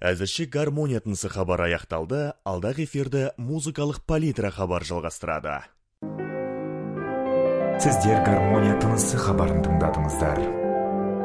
Әзірше гармония тынысы хабар аяқталды, алдағы эфирді музыкалық палитра хабар жалғастырады. Сіздер гармония тынысы хабарын тыңдадыңыздар.